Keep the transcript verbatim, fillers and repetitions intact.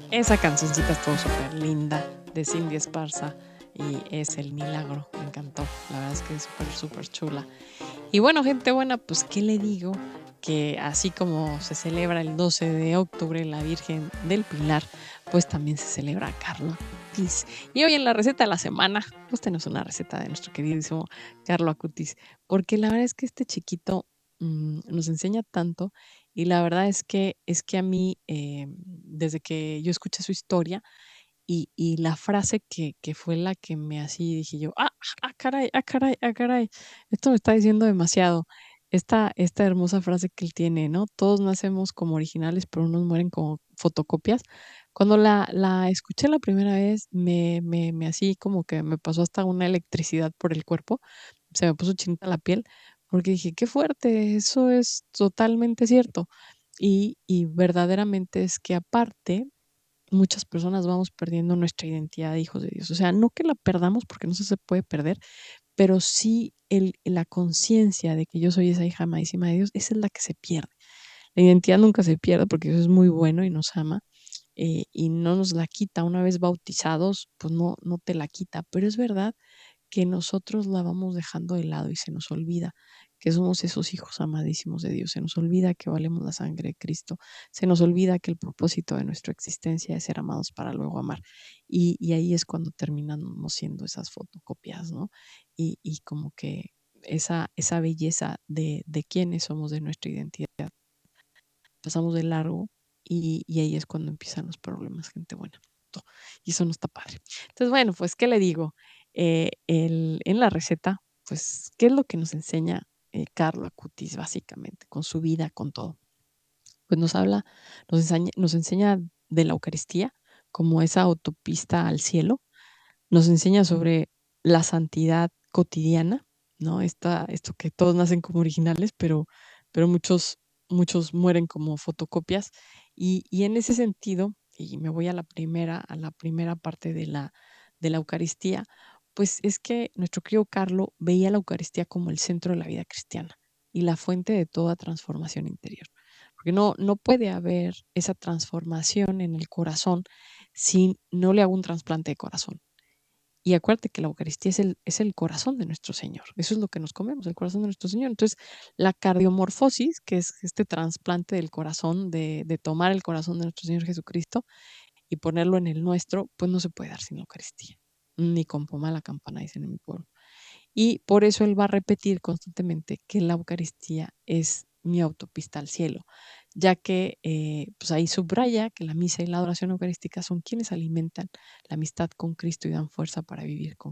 Esa cancioncita estuvo superlinda de Cindy Esparza y es El Milagro, me encantó. La verdad es que es súper, superchula. Y bueno, gente buena, pues, ¿qué le digo? Que así como se celebra el doce de octubre la Virgen del Pilar, pues también se celebra Carlo Acutis. Y hoy en la receta de la semana, pues tenemos una receta de nuestro queridísimo Carlo Acutis, porque la verdad es que este chiquito mm, nos enseña tanto y la verdad es que es que a mí, eh, desde que yo escuché su historia y, y la frase que, que fue la que me así dije yo, ah, ah, caray, ah, caray, ah, caray, esto me está diciendo demasiado. Esta, esta hermosa frase que él tiene, ¿no? Todos nacemos como originales, pero unos mueren como fotocopias. Cuando la, la escuché la primera vez, me, me, me así como que me pasó hasta una electricidad por el cuerpo, se me puso chinita la piel, porque dije, qué fuerte, eso es totalmente cierto. Y, y verdaderamente es que aparte, muchas personas vamos perdiendo nuestra identidad de hijos de Dios. O sea, no que la perdamos porque no se puede perder, pero sí el, la conciencia de que yo soy esa hija amadísima de Dios, esa es la que se pierde. La identidad nunca se pierde porque Dios es muy bueno y nos ama, eh, y no nos la quita. Una vez bautizados, pues no, no te la quita, pero es verdad que nosotros la vamos dejando de lado y se nos olvida que somos esos hijos amadísimos de Dios, se nos olvida que valemos la sangre de Cristo, se nos olvida que el propósito de nuestra existencia es ser amados para luego amar. Y, y ahí es cuando terminamos siendo esas fotocopias, ¿no? Y, y como que esa, esa belleza de, de quiénes somos, de nuestra identidad, pasamos de largo y, y ahí es cuando empiezan los problemas, gente buena. Y eso no está padre. Entonces, bueno, pues, ¿qué le digo? Eh, el, en la receta, pues, ¿qué es lo que nos enseña eh, Carlo Acutis básicamente, con su vida, con todo? Pues nos habla, nos enseña, nos enseña de la Eucaristía como esa autopista al cielo, nos enseña sobre la santidad cotidiana, ¿no? Esta, esto que todos nacen como originales, pero, pero muchos, muchos mueren como fotocopias. Y, y en ese sentido, y me voy a la primera, a la primera parte de la, de la Eucaristía, pues es que nuestro querido Carlo veía la Eucaristía como el centro de la vida cristiana y la fuente de toda transformación interior. Porque no, no puede haber esa transformación en el corazón si no le hago un trasplante de corazón. Y acuérdate que la Eucaristía es el, es el corazón de nuestro Señor. Eso es lo que nos comemos, el corazón de nuestro Señor. Entonces, la cardiomorfosis, que es este trasplante del corazón, de, de tomar el corazón de nuestro Señor Jesucristo y ponerlo en el nuestro, pues no se puede dar sin la Eucaristía. Ni con pomada la campana, dicen en mi pueblo. Y por eso él va a repetir constantemente que la Eucaristía es mi autopista al cielo, ya que eh, pues ahí subraya que la misa y la adoración eucarística son quienes alimentan la amistad con Cristo y dan fuerza para vivir con